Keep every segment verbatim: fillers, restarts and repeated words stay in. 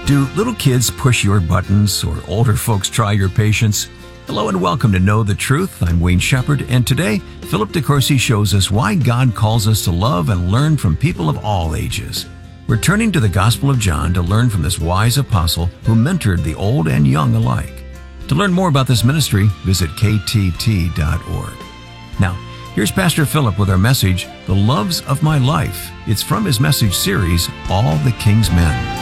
Do little kids push your buttons or older folks try your patience? Hello and welcome to Know the Truth. I'm Wayne Shepherd, and today Philip DeCourcy shows us why God calls us to love and learn from people of all ages. We're turning to the Gospel of John to learn from this wise apostle who mentored the old and young alike. To learn more about this ministry, visit k t t dot org. Now, here's Pastor Philip with our message, The Loves of My Life. It's from his message series, All the King's Men.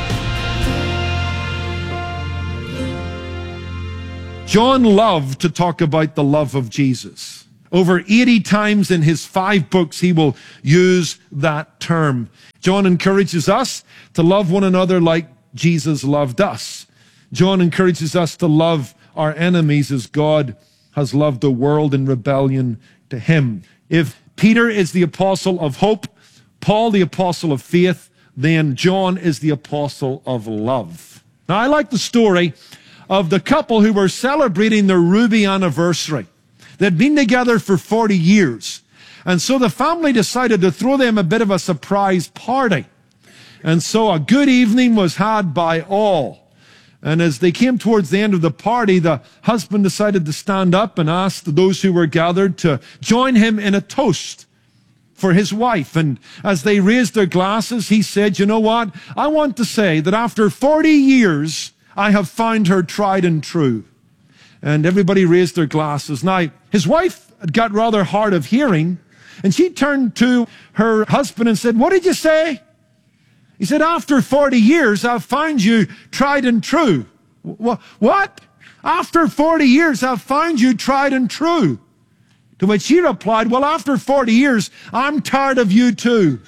John loved to talk about the love of Jesus. Over eighty times in his five books, he will use that term. John encourages us to love one another like Jesus loved us. John encourages us to love our enemies as God has loved the world in rebellion to him. If Peter is the apostle of hope, Paul the apostle of faith, then John is the apostle of love. Now, I like the story of the couple who were celebrating their ruby anniversary. They'd been together for forty years. And so the family decided to throw them a bit of a surprise party. And so a good evening was had by all. And as they came towards the end of the party, the husband decided to stand up and ask those who were gathered to join him in a toast for his wife. And as they raised their glasses, he said, you know what? I want to say that after forty years, I have found her tried and true. And everybody raised their glasses. Now, his wife got rather hard of hearing, and she turned to her husband and said, what did you say? He said, after forty years, I've found you tried and true. What? After forty years, I've found you tried and true. To which she replied, well, after forty years, I'm tired of you too.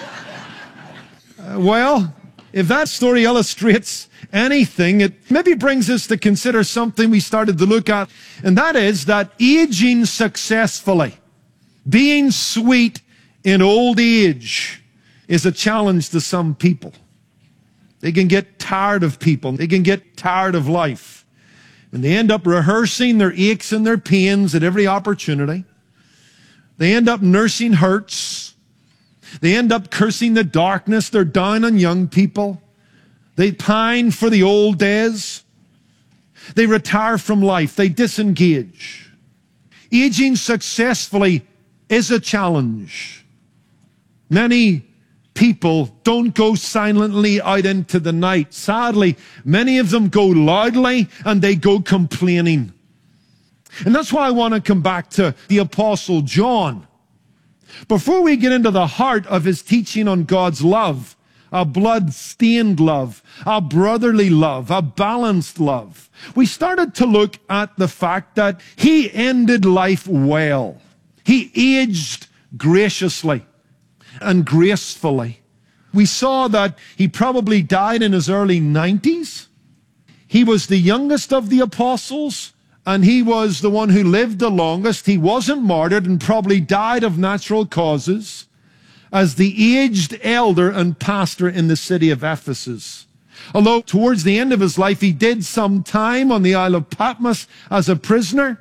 uh, well, if that story illustrates anything, it maybe brings us to consider something we started to look at, and that is that aging successfully, being sweet in old age, is a challenge to some people. They can get tired of people. They can get tired of life. And they end up rehearsing their aches and their pains at every opportunity. They end up nursing hurts. They end up cursing the darkness. They're down on young people. They pine for the old days. They retire from life. They disengage. Aging successfully is a challenge. Many people don't go silently out into the night. Sadly, many of them go loudly and they go complaining. And that's why I want to come back to the Apostle John. Before we get into the heart of his teaching on God's love, a blood-stained love, a brotherly love, a balanced love, we started to look at the fact that he ended life well. He aged graciously and gracefully. We saw that he probably died in his early nineties. He was the youngest of the apostles, and he was the one who lived the longest. He wasn't martyred and probably died of natural causes as the aged elder and pastor in the city of Ephesus. Although towards the end of his life, he did some time on the Isle of Patmos as a prisoner,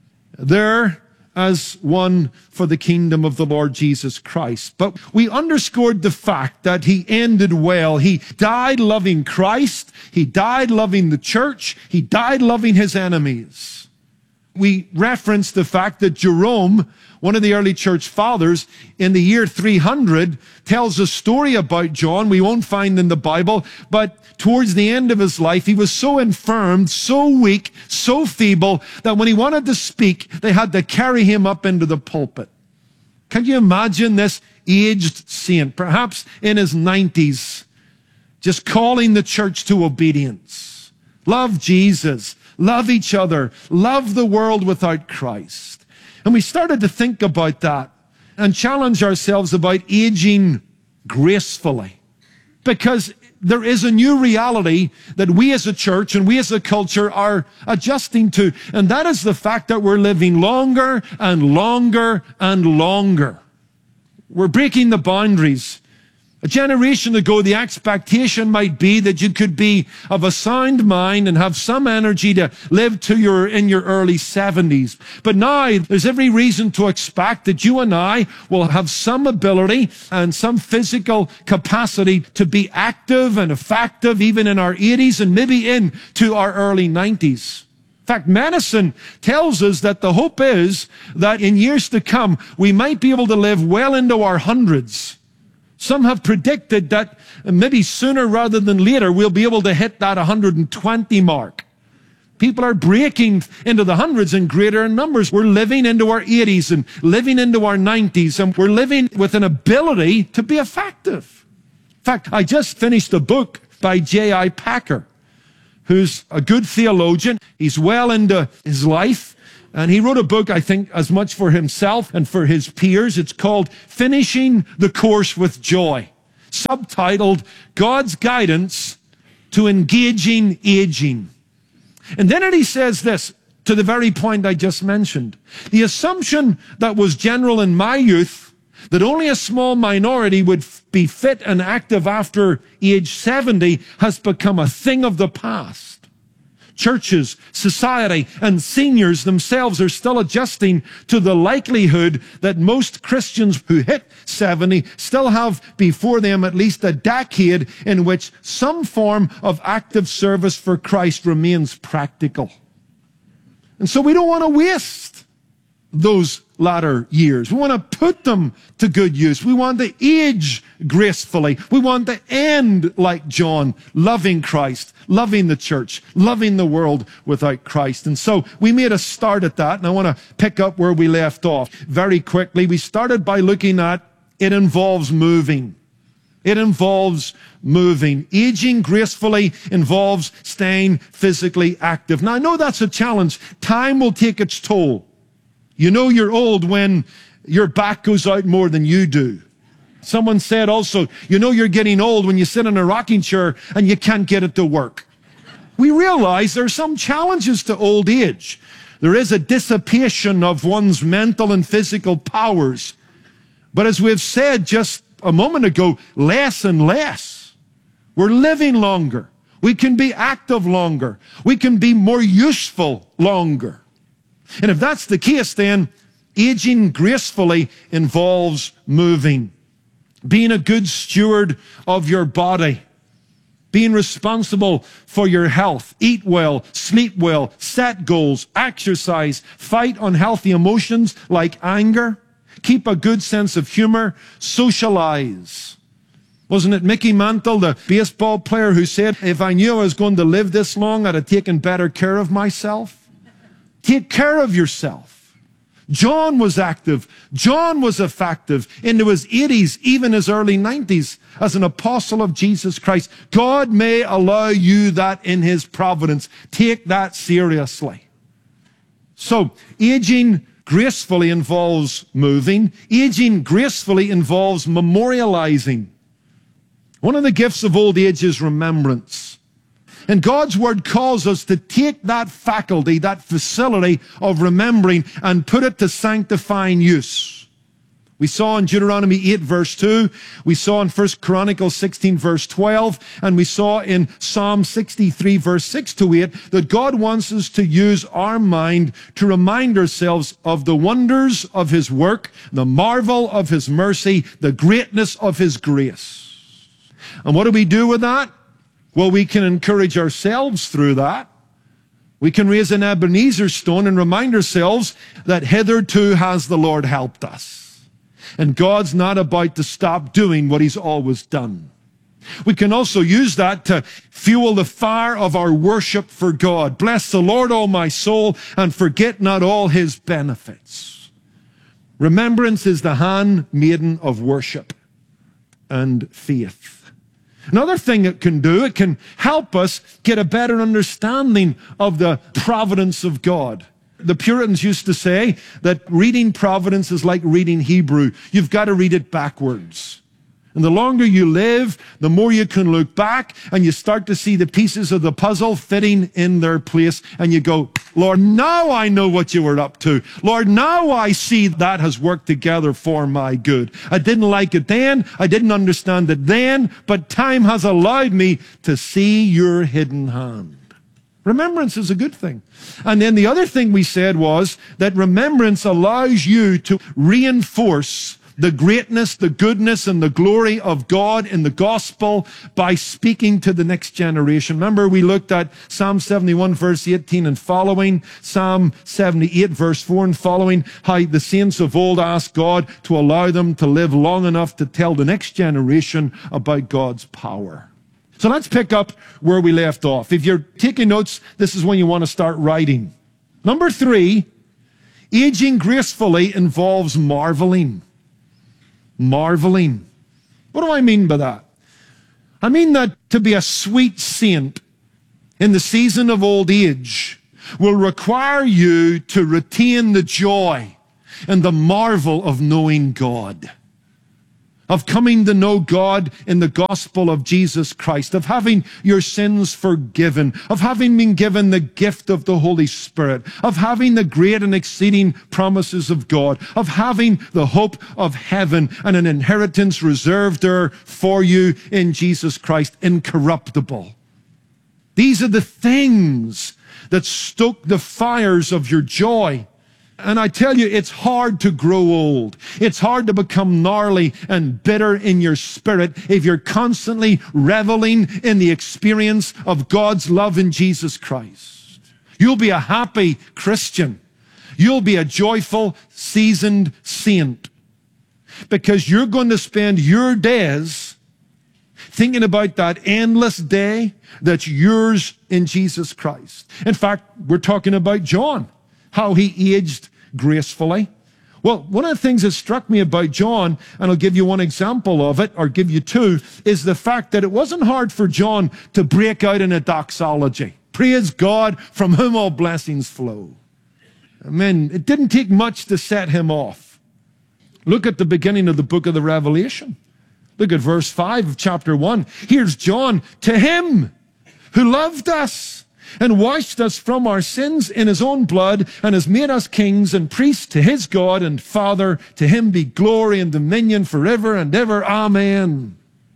there as one for the kingdom of the Lord Jesus Christ. But we underscored the fact that he ended well. He died loving Christ. He died loving the church. He died loving his enemies. We referenced the fact that Jerome, one of the early church fathers, in the year three hundred, tells a story about John we won't find in the Bible, but towards the end of his life, he was so infirmed, so weak, so feeble, that when he wanted to speak, they had to carry him up into the pulpit. Can you imagine this aged saint, perhaps in his nineties, just calling the church to obedience? Love Jesus, love each other, love the world without Christ. And we started to think about that and challenge ourselves about aging gracefully. Because there is a new reality that we as a church and we as a culture are adjusting to. And that is the fact that we're living longer and longer and longer. We're breaking the boundaries A generation ago, the expectation might be that you could be of a sound mind and have some energy to live to your, in your early seventies. But now, there's every reason to expect that you and I will have some ability and some physical capacity to be active and effective even in our eighties and maybe into our early nineties. In fact, medicine tells us that the hope is that in years to come, we might be able to live well into our hundreds. Some have predicted that maybe sooner rather than later, we'll be able to hit that one hundred twenty mark. People are breaking into the hundreds in greater numbers. We're living into our eighties and living into our nineties, and we're living with an ability to be effective. In fact, I just finished a book by J I Packer, who's a good theologian. He's well into his life. And he wrote a book, I think, as much for himself and for his peers. It's called Finishing the Course with Joy, subtitled God's Guidance to Engaging Aging. And then he says this, to the very point I just mentioned. The assumption that was general in my youth, that only a small minority would be fit and active after age seventy, has become a thing of the past. Churches, society, and seniors themselves are still adjusting to the likelihood that most Christians who hit seventy still have before them at least a decade in which some form of active service for Christ remains practical. And so we don't want to waste those latter years. We want to put them to good use. We want to age gracefully. We want to end like John, loving Christ, loving the church, loving the world without Christ. And so we made a start at that, and I want to pick up where we left off very quickly. We started by looking at it involves moving. It involves moving. Aging gracefully involves staying physically active. Now, I know that's a challenge. Time will take its toll. You know you're old when your back goes out more than you do. Someone said also, you know you're getting old when you sit in a rocking chair and you can't get it to work. We realize there are some challenges to old age. There is a dissipation of one's mental and physical powers. But as we've said just a moment ago, less and less. We're living longer. We can be active longer. We can be more useful longer. And if that's the case, then aging gracefully involves moving. Being a good steward of your body. Being responsible for your health. Eat well, sleep well, set goals, exercise, fight unhealthy emotions like anger. Keep a good sense of humor, socialize. Wasn't it Mickey Mantle, the baseball player, who said, if I knew I was going to live this long, I'd have taken better care of myself? Take care of yourself. John was active. John was effective into his eighties, even his early nineties, as an apostle of Jesus Christ. God may allow you that in his providence. Take that seriously. So, aging gracefully involves moving. Aging gracefully involves memorializing. One of the gifts of old age is remembrance. And God's word calls us to take that faculty, that facility of remembering, and put it to sanctifying use. We saw in Deuteronomy eight verse two, we saw in First Chronicles sixteen verse twelve, and we saw in Psalm sixty-three verse six to eight that God wants us to use our mind to remind ourselves of the wonders of his work, the marvel of his mercy, the greatness of his grace. And what do we do with that? Well, we can encourage ourselves through that. We can raise an Ebenezer stone and remind ourselves that hitherto has the Lord helped us. And God's not about to stop doing what he's always done. We can also use that to fuel the fire of our worship for God. Bless the Lord, O my soul, and forget not all his benefits. Remembrance is the handmaiden of worship and faith. Another thing it can do, it can help us get a better understanding of the providence of God. The Puritans used to say that reading Providence is like reading Hebrew. You've got to read it backwards. And the longer you live, the more you can look back and you start to see the pieces of the puzzle fitting in their place. And you go, Lord, now I know what you were up to. Lord, now I see that has worked together for my good. I didn't like it then. I didn't understand it then, but time has allowed me to see your hidden hand. Remembrance is a good thing. And then the other thing we said was that remembrance allows you to reinforce the greatness, the goodness, and the glory of God in the gospel by speaking to the next generation. Remember, we looked at Psalm seventy-one, verse eighteen and following, Psalm seventy-eight, verse four and following, how the saints of old asked God to allow them to live long enough to tell the next generation about God's power. So let's pick up where we left off. If you're taking notes, this is when you want to start writing. Number three, aging gracefully involves marveling. Marveling. What do I mean by that? I mean that to be a sweet saint in the season of old age will require you to retain the joy and the marvel of knowing God, of coming to know God in the gospel of Jesus Christ, of having your sins forgiven, of having been given the gift of the Holy Spirit, of having the great and exceeding promises of God, of having the hope of heaven and an inheritance reserved there for you in Jesus Christ, incorruptible. These are the things that stoke the fires of your joy. And I tell you, it's hard to grow old. It's hard to become gnarly and bitter in your spirit if you're constantly reveling in the experience of God's love in Jesus Christ. You'll be a happy Christian. You'll be a joyful, seasoned saint, because you're going to spend your days thinking about that endless day that's yours in Jesus Christ. In fact, we're talking about John, how he aged gracefully. Well, one of the things that struck me about John, and I'll give you one example of it, or give you two, is the fact that it wasn't hard for John to break out in a doxology. Praise God, from whom all blessings flow. Amen. It didn't take much to set him off. Look at the beginning of the book of the Revelation. Look at verse five of chapter one. Here's John. To him who loved us and washed us from our sins in his own blood, and has made us kings and priests to his God and Father. To him be glory and dominion forever and ever. Amen.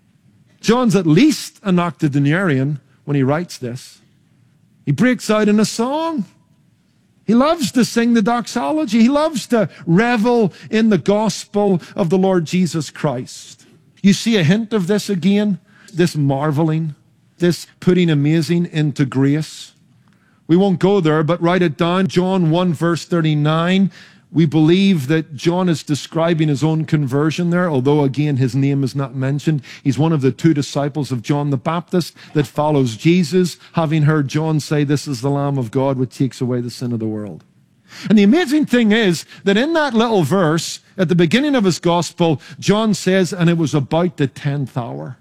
John's at least an octogenarian when he writes this. He breaks out in a song. He loves to sing the doxology. He loves to revel in the gospel of the Lord Jesus Christ. You see a hint of this again, this marveling, this putting amazing into grace. We won't go there, but write it down. John one, verse thirty-nine. We believe that John is describing his own conversion there, although again his name is not mentioned. He's one of the two disciples of John the Baptist that follows Jesus, having heard John say, "This is the Lamb of God which takes away the sin of the world." And the amazing thing is that in that little verse, at the beginning of his gospel, John says, and it was about the tenth hour.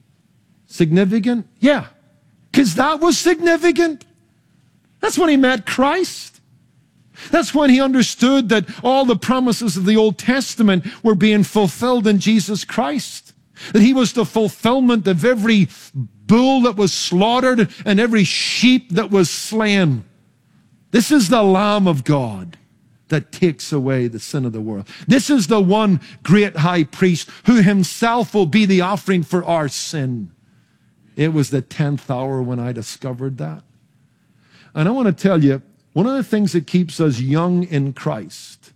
Significant? Yeah, because that was significant. That's when he met Christ. That's when he understood that all the promises of the Old Testament were being fulfilled in Jesus Christ. That he was the fulfillment of every bull that was slaughtered and every sheep that was slain. This is the Lamb of God that takes away the sin of the world. This is the one great high priest who himself will be the offering for our sin. It was the tenth hour when I discovered that. And I want to tell you, one of the things that keeps us young in Christ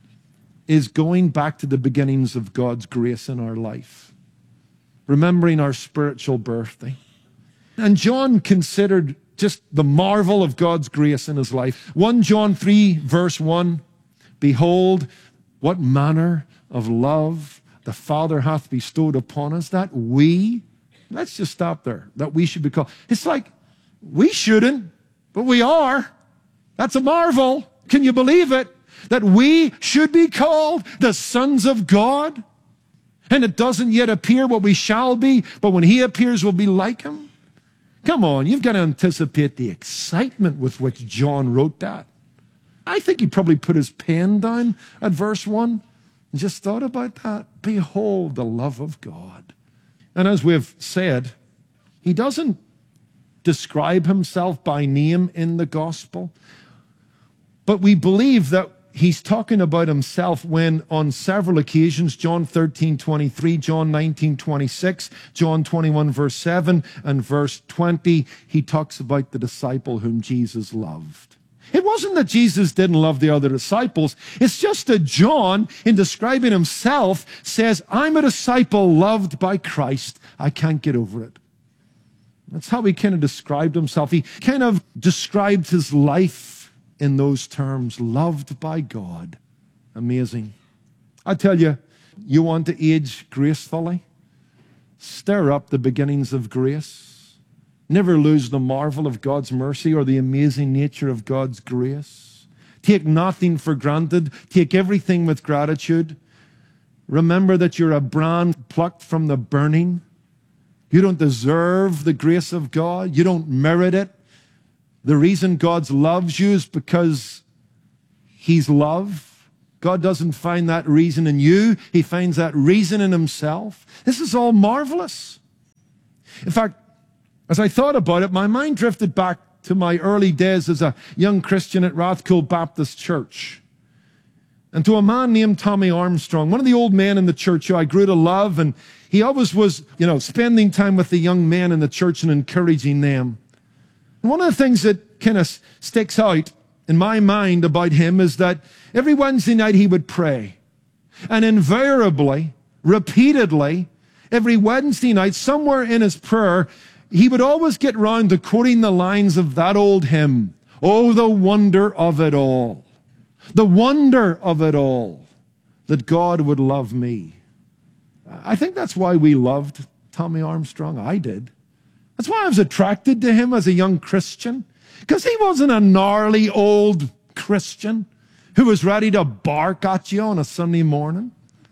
is going back to the beginnings of God's grace in our life, remembering our spiritual birthday. And John considered just the marvel of God's grace in his life. First John three, verse one, behold, what manner of love the Father hath bestowed upon us, that we, let's just stop there, that we should be called. It's like, we shouldn't, but we are. That's a marvel. Can you believe it? That we should be called the sons of God. And it doesn't yet appear what we shall be, but when he appears, we'll be like him. Come on, you've got to anticipate the excitement with which John wrote that. I think he probably put his pen down at verse one. Just thought about that. Behold the love of God. And as we've said, he doesn't describe himself by name in the gospel, but we believe that he's talking about himself when on several occasions, John thirteen twenty-three, John nineteen twenty-six, John twenty-one verse seven, and verse twenty, he talks about the disciple whom Jesus loved. It wasn't that Jesus didn't love the other disciples. It's just that John, in describing himself, says, I'm a disciple loved by Christ. I can't get over it. That's how he kind of described himself. He kind of described his life in those terms, loved by God. Amazing. I tell you, you want to age gracefully? Stir up the beginnings of grace. Never lose the marvel of God's mercy or the amazing nature of God's grace. Take nothing for granted. Take everything with gratitude. Remember that you're a brand plucked from the burning. You don't deserve the grace of God. You don't merit it. The reason God loves you is because he's love. God doesn't find that reason in you. He finds that reason in himself. This is all marvelous. In fact, as I thought about it, my mind drifted back to my early days as a young Christian at Rathcoole Baptist Church, and to a man named Tommy Armstrong, one of the old men in the church who I grew to love, and he always was, you know, spending time with the young men in the church and encouraging them. And one of the things that kind of sticks out in my mind about him is that every Wednesday night he would pray, and invariably, repeatedly, every Wednesday night, somewhere in his prayer, he would always get round to quoting the lines of that old hymn, oh, the wonder of it all, the wonder of it all, that God would love me. I think that's why we loved Tommy Armstrong. I did. That's why I was attracted to him as a young Christian, because he wasn't a gnarly old Christian who was ready to bark at you on a Sunday morning.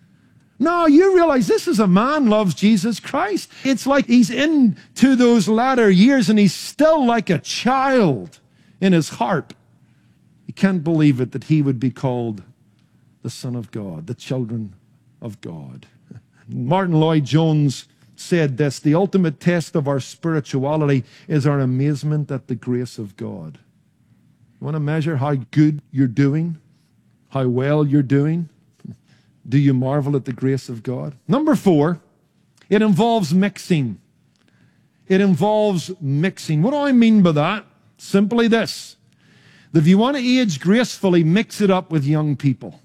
No, you realize this is a man who loves Jesus Christ. It's like he's into those latter years and he's still like a child in his heart. He can't believe it that he would be called the Son of God, the children of God. Martin Lloyd-Jones said this, the ultimate test of our spirituality is our amazement at the grace of God. You want to measure how good you're doing, how well you're doing? Do you marvel at the grace of God? Number four, it involves mixing. It involves mixing. What do I mean by that? Simply this, that if you want to age gracefully, mix it up with young people.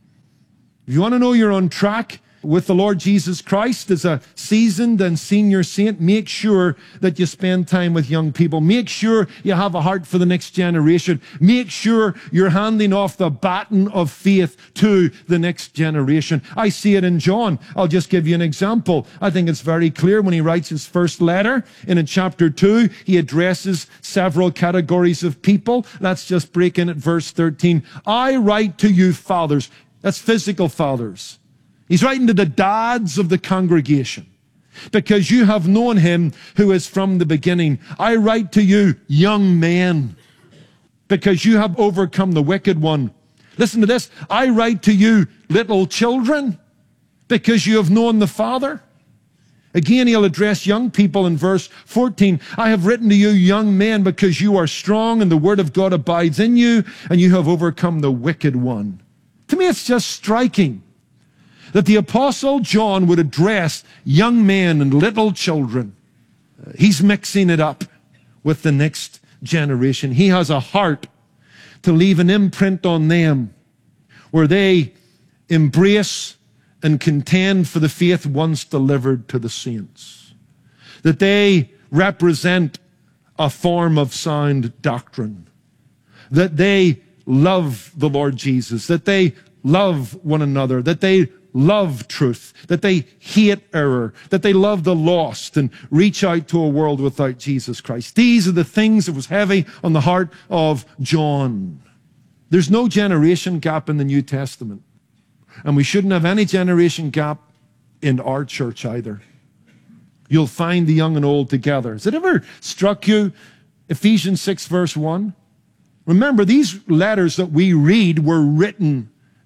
If you want to know you're on track with the Lord Jesus Christ as a seasoned and senior saint, make sure that you spend time with young people. Make sure you have a heart for the next generation. Make sure you're handing off the baton of faith to the next generation. I see it in John. I'll just give you an example. I think it's very clear when he writes his first letter. And in chapter two, he addresses several categories of people. Let's just break in at verse thirteen. I write to you, fathers. That's physical fathers. He's writing to the dads of the congregation, because you have known him who is from the beginning. I write to you, young men, because you have overcome the wicked one. Listen to this. I write to you, little children, because you have known the Father. Again, he'll address young people in verse fourteen. I have written to you, young men, because you are strong and the word of God abides in you, and you have overcome the wicked one. To me, it's just striking that the Apostle John would address young men and little children. He's mixing it up with the next generation. He has a heart to leave an imprint on them where they embrace and contend for the faith once delivered to the saints. That they represent a form of sound doctrine. That they love the Lord Jesus. That they love one another. That they love truth, that they hate error, that they love the lost and reach out to a world without Jesus Christ. These are the things that was heavy on the heart of John. There's no generation gap in the New Testament, and we shouldn't have any generation gap in our church either. You'll find the young and old together. Has it ever struck you, Ephesians six verse one? Remember, these letters that we read were written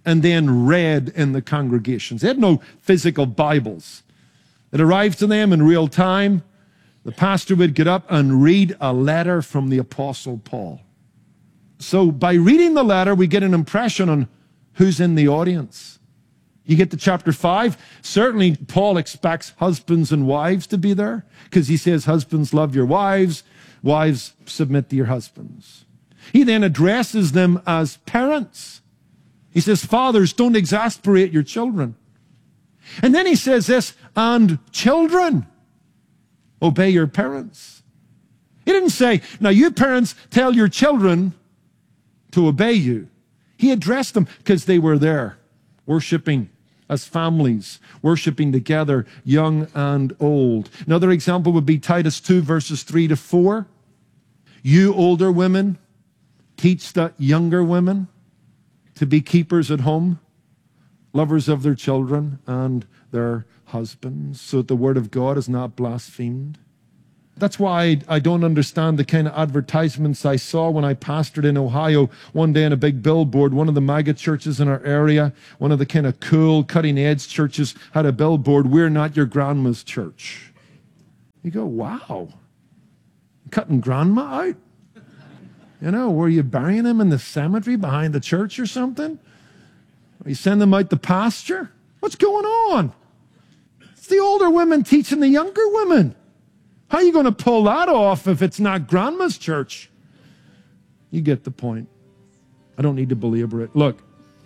and then read in the congregations. They had no physical Bibles. It arrived to them in real time. The pastor would get up and read a letter from the Apostle Paul. So by reading the letter, we get an impression on who's in the audience. You get to chapter five, certainly Paul expects husbands and wives to be there, because he says, husbands, love your wives, wives, submit to your husbands. He then addresses them as parents. He says, fathers, don't exasperate your children. And then he says this, and children, obey your parents. He didn't say, now you parents tell your children to obey you. He addressed them because they were there, worshiping as families, worshiping together, young and old. Another example would be Titus two, verses three to four. You older women, teach the younger women to be keepers at home, lovers of their children and their husbands, so that the word of God is not blasphemed. That's why I don't understand the kind of advertisements I saw when I pastored in Ohio one day on a big billboard. One of the mega churches in our area, one of the kind of cool, cutting-edge churches had a billboard, we're not your grandma's church. You go, wow, cutting grandma out? You know, were you burying him in the cemetery behind the church or something? Or you send them out to pasture? What's going on? It's the older women teaching the younger women. How are you going to pull that off if it's not grandma's church? You get the point. I don't need to belabor it. Look,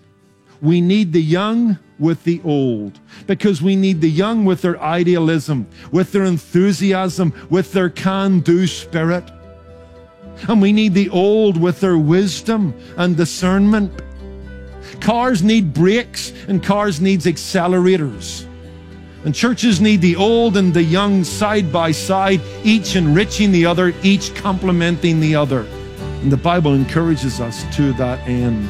we need the young with the old, because we need the young with their idealism, with their enthusiasm, with their can-do spirit. And we need the old with their wisdom and discernment. Cars need brakes and cars need accelerators. And churches need the old and the young side by side, each enriching the other, each complementing the other. And the Bible encourages us to that end.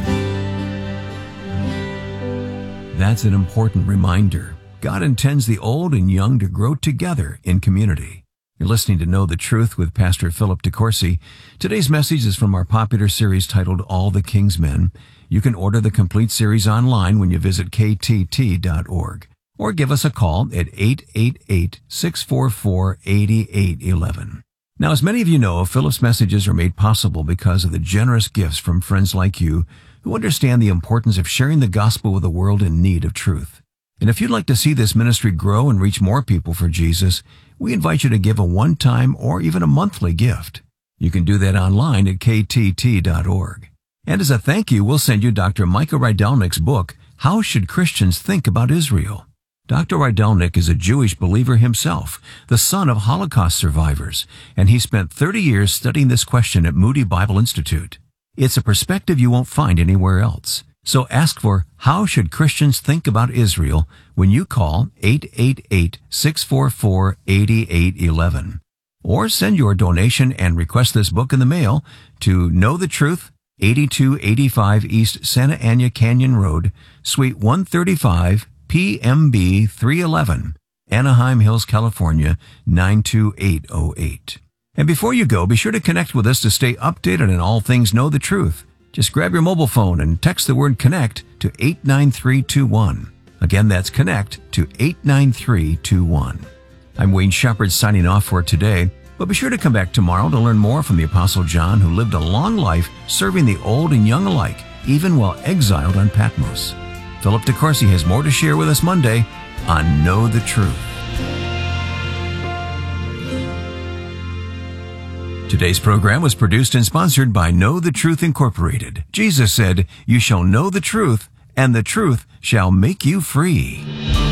That's an important reminder. God intends the old and young to grow together in community. You're listening to Know the Truth with Pastor Philip DeCourcy. Today's message is from our popular series titled All the King's Men. You can order the complete series online when you visit K T T dot org. Or give us a call at eight eight eight, six four four, eight eight one one. Now, as many of you know, Philip's messages are made possible because of the generous gifts from friends like you who understand the importance of sharing the gospel with a world in need of truth. And if you'd like to see this ministry grow and reach more people for Jesus, we invite you to give a one-time or even a monthly gift. You can do that online at K T T dot org. And as a thank you, we'll send you Doctor Micah Rydelnik's book, How Should Christians Think About Israel? Doctor Rydelnik is a Jewish believer himself, the son of Holocaust survivors, and he spent thirty years studying this question at Moody Bible Institute. It's a perspective you won't find anywhere else. So ask for How Should Christians Think About Israel when you call eight eight eight, six four four, eight eight one one. Or send your donation and request this book in the mail to Know the Truth, eighty-two eighty-five East Santa Ana Canyon Road, Suite one thirty-five, P M B three eleven, Anaheim Hills, California, nine two eight oh eight. And before you go, be sure to connect with us to stay updated on all things Know the Truth. Just grab your mobile phone and text the word CONNECT to eight nine three two one. Again, that's CONNECT to eight nine three two one. I'm Wayne Shepherd signing off for today, but be sure to come back tomorrow to learn more from the Apostle John, who lived a long life serving the old and young alike, even while exiled on Patmos. Philip DeCourcy has more to share with us Monday on Know the Truth. Today's program was produced and sponsored by Know the Truth Incorporated. Jesus said, "You shall know the truth, and the truth shall make you free."